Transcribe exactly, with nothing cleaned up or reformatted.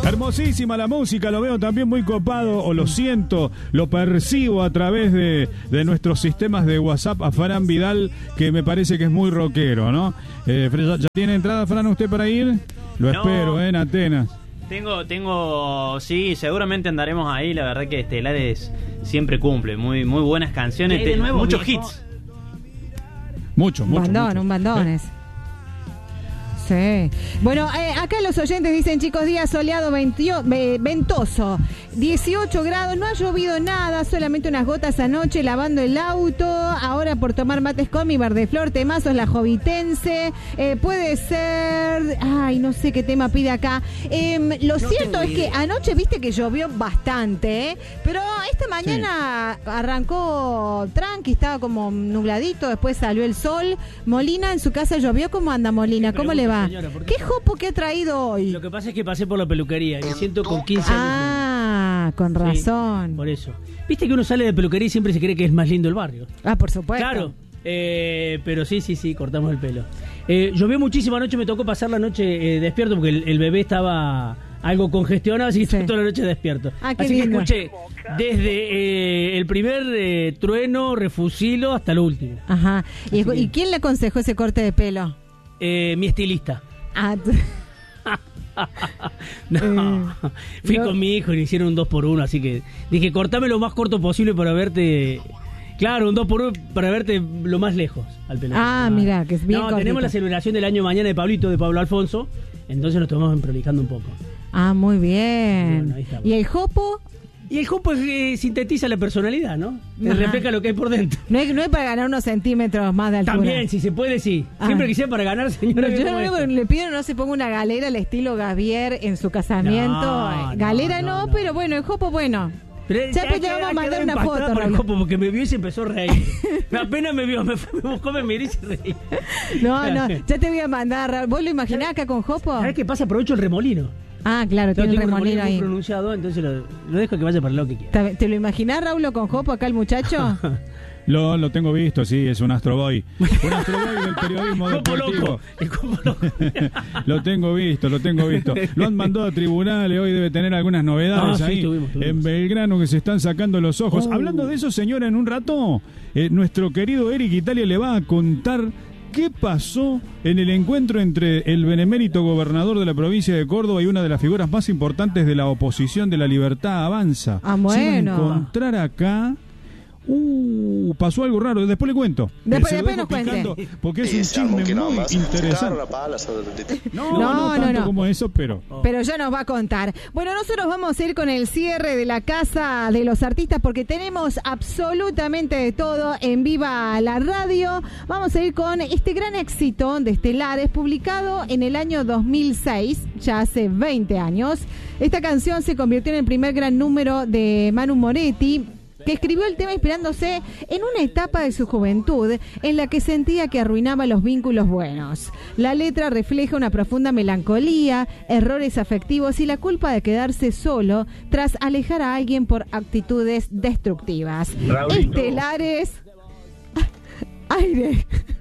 Hermosísima la música, lo veo también muy copado, o lo siento, lo percibo a través de, de nuestros sistemas de WhatsApp a Fran Vidal, que me parece que es muy rockero, ¿no? Eh, ¿ya, ¿Ya tiene entrada, Fran, usted para ir? Lo no. espero, ¿eh? En Atenas. Tengo, tengo, sí, seguramente andaremos ahí. La verdad que Estelares siempre cumple, muy, muy buenas canciones, de nuevo, muchos viejo? hits. Muchos, muchos. Un bandón, mucho. un bandones. ¿Eh? Sí. Bueno, eh, acá los oyentes dicen, chicos, día soleado, veintio, eh, ventoso, dieciocho grados, no ha llovido nada, solamente unas gotas anoche lavando el auto, ahora por tomar mates con mi Verdeflor, temazos la Jovitense, eh, puede ser, ay, no sé qué tema pide acá. Eh, lo no cierto es que anoche viste que llovió bastante, ¿eh? Pero esta mañana sí. arrancó tranqui, estaba como nubladito, después salió el sol. Molina en su casa llovió, ¿cómo anda Molina? ¿Cómo le va? Señora, ¿qué jopo que ha traído hoy? Lo que pasa es que pasé por la peluquería y me siento con quince años. Ah, con razón. Sí, por eso. Viste que uno sale de peluquería y siempre se cree que es más lindo el barrio. Ah, por supuesto. Claro, eh, pero sí, sí, sí, cortamos el pelo. Eh, llovió muchísimo anoche, me tocó pasar la noche eh, despierto porque el, el bebé estaba algo congestionado, así que sí. estuve toda la noche despierto. Ah, así lindo. que escuché desde eh, el primer eh, trueno, refusilo, hasta el último. Ajá. ¿Y, ¿Y quién le aconsejó ese corte de pelo? Eh, mi estilista. Ah, t- no, eh, fui no. con mi hijo y le hicieron un dos por uno, así que dije, cortame lo más corto posible para verte. Claro, un dos por uno para verte lo más lejos al pelo. Ah, ah, mira, que es bien No, cortito. tenemos la celebración del año mañana de Pablito, de Pablo Alfonso, entonces nos estamos prolijando un poco. Ah, muy bien. Bueno, ¿Y el jopo? Y el jopo eh, sintetiza la personalidad, ¿no? Te refleja lo que hay por dentro. No es, no es para ganar unos centímetros más de altura. También, si se puede, sí. Ah. Siempre que sea para ganar, señora. No, yo no veo, le pido no se ponga una galera al estilo Gavier en su casamiento. No, galera no, no, no, pero bueno, el jopo bueno. Pero ya pues te vamos a mandar una foto, por el jopo, porque me vio y se empezó a reír. Apenas me vio, me, fue, me buscó, me miró y se reía. No, no, ya te voy a mandar. ¿Vos lo imaginás acá con jopo? ¿Sabés qué pasa? Aprovecho el remolino. Ah, claro, tiene el remolino ahí. Muy pronunciado, entonces lo, lo dejo que vaya para lo que quiera. ¿Te lo imaginás, Raúl, con jopo acá el muchacho? Lo, lo tengo visto, sí, es un astroboy. Un astroboy del periodismo deportivo. El copo loco. Lo tengo visto, lo tengo visto. Lo han mandado a tribunales, hoy debe tener algunas novedades ah, ahí. Sí, tuvimos, tuvimos. En Belgrano que se están sacando los ojos. Oh. Hablando de eso, señora, en un rato, eh, nuestro querido Eric Italia le va a contar qué pasó en el encuentro entre el benemérito gobernador de la provincia de Córdoba y una de las figuras más importantes de la oposición de La Libertad Avanza. Ah, bueno. Se va a encontrar acá. Uh, pasó algo raro, después le cuento. Después, después nos cuente. Porque es un chisme muy interesante. No, no, no, no tanto no. como eso, pero... Pero ya nos va a contar. Bueno, nosotros vamos a ir con el cierre de la Casa de los Artistas porque tenemos absolutamente de todo en Viva la Radio. Vamos a ir con este gran éxito de Estelares, publicado en el año dos mil seis, ya hace veinte años. Esta canción se convirtió en el primer gran número de Manu Moretti, que escribió el tema inspirándose en una etapa de su juventud en la que sentía que arruinaba los vínculos buenos. La letra refleja una profunda melancolía, errores afectivos y la culpa de quedarse solo tras alejar a alguien por actitudes destructivas. Raulito. Estelares... Aire.